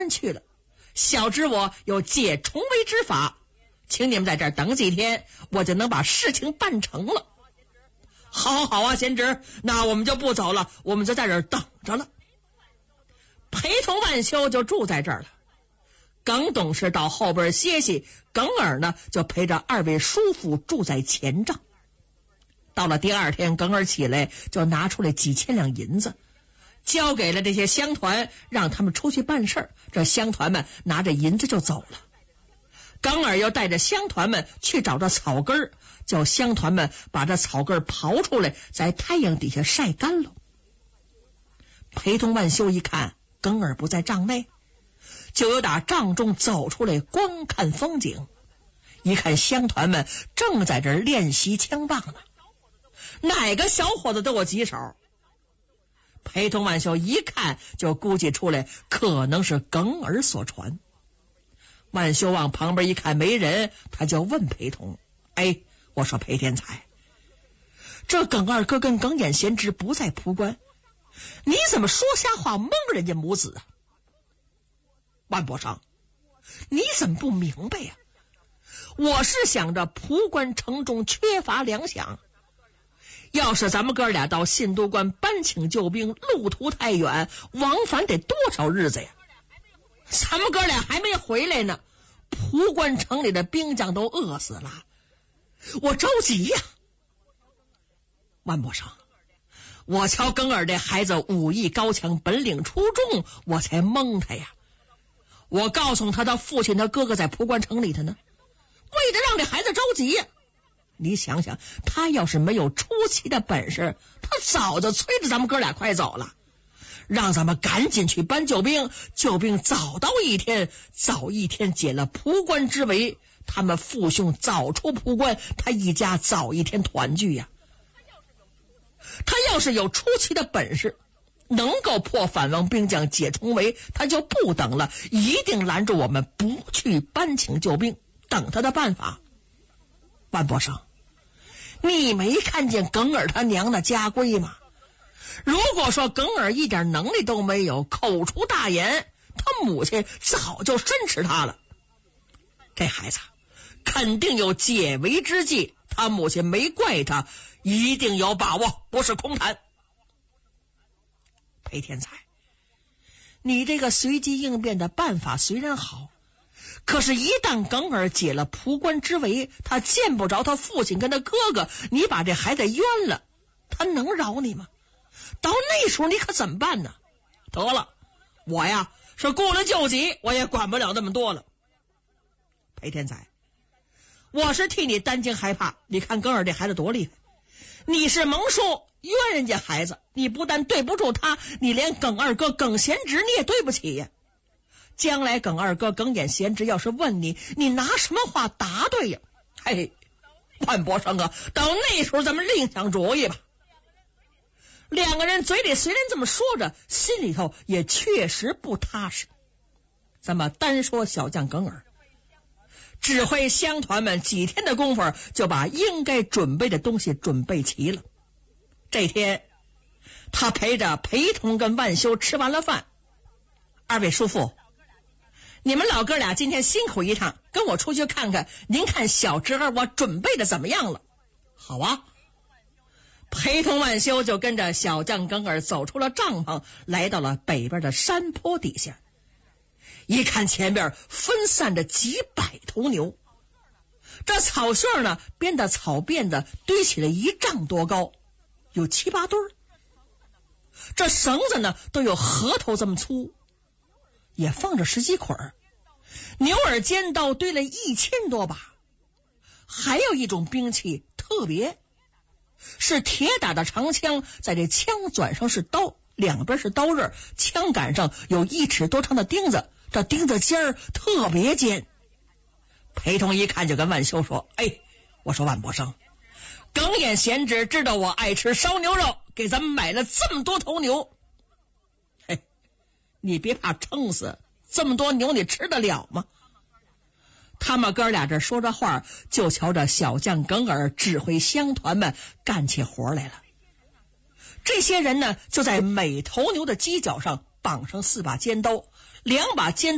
去了，小侄我有借重围之法，请你们在这儿等几天，我就能把事情办成了。好好啊，贤侄，那我们就不走了，我们就在这儿等着了。陪同万修就住在这儿了。耿董事到后边歇息，耿尔呢就陪着二位叔父住在前帐。到了第二天，耿尔起来就拿出来几千两银子，交给了这些乡团，让他们出去办事儿。这乡团们拿着银子就走了。耿尔又带着乡团们去找这草根儿，叫乡团们把这草根刨出来，在太阳底下晒干了。陪同万修一看耿尔不在帐内，就由打帐中走出来观看风景。一看乡团们正在这练习枪棒呢，哪个小伙子都有几手。陪同万修一看就估计出来，可能是耿尔所传。万修往旁边一看没人，他就问陪同：我说裴天才，这耿二哥跟耿眼贤侄不在蒲关，你怎么说瞎话蒙人家母子啊？万伯上，你怎么不明白呀？我是想着蒲关城中缺乏粮饷，要是咱们哥俩到信都关搬请救兵，路途太远，往返得多少日子呀？咱们哥俩还没回来呢，蒲关城里的兵将都饿死了，我着急呀。万伯上，我瞧耿尔这孩子武艺高强，本领出众，我才蒙他呀。我告诉他父亲他哥哥在蒲关城里头呢，为了让这孩子着急呀。你想想，他要是没有出奇的本事，他早就催着咱们哥俩快走了，让咱们赶紧去搬救兵，救兵早到一天，早一天解了蒲关之围，他们父兄早出蒲关，他一家早一天团聚呀。他要是有出奇的本事，能够破反王兵将解重围，他就不等了，一定拦住我们不去搬请救兵，等他的办法。万伯生，你没看见耿尔他娘的家规吗？如果说耿尔一点能力都没有，口出大言，他母亲早就申斥他了。这孩子肯定有解围之计，他母亲没怪他，一定有把握，不是空谈。裴天才，你这个随机应变的办法虽然好，可是一旦耿尔解了蒲关之围，他见不着他父亲跟他哥哥，你把这孩子冤了，他能饶你吗？到那时候你可怎么办呢？得了，我呀是顾了救急，我也管不了那么多了。裴天才，我是替你担惊害怕，你看耿尔这孩子多厉害，你是蒙受冤人家孩子，你不但对不住他，你连耿二哥耿贤侄你也对不起呀。将来耿二哥耿眼贤侄要是问你，你拿什么话答对呀？万伯生啊，到那时候咱们另想主意吧。两个人嘴里虽然这么说着，心里头也确实不踏实。咱们单说小将耿尔，指挥乡团们几天的功夫，就把应该准备的东西准备齐了。这天他陪着陪同跟万修吃完了饭，二位叔父，你们老哥俩今天辛苦一趟，跟我出去看看，您看小侄儿我准备的怎么样了？好啊。陪同万修就跟着小将耿尔走出了帐篷，来到了北边的山坡底下。一看前边分散着几百头牛，这草絮呢编的草辫子堆起了1丈多高，有7、8对儿。这绳子呢都有核桃这么粗，也放着10几捆儿。牛耳尖刀堆了1000多把。还有一种兵器特别，是铁打的长枪，在这枪转上是刀，两边是刀刃，枪杆上有1尺多长的钉子，这钉子尖儿特别尖。陪同一看就跟万修说：我说万伯生，耿眼贤侄知道我爱吃烧牛肉，给咱们买了这么多头牛。你别怕撑死，这么多牛你吃得了吗？他们哥俩这说着话，就瞧着小将耿尔指挥乡团们干起活来了。这些人呢，就在每头牛的犄角上绑上4把尖刀，2把尖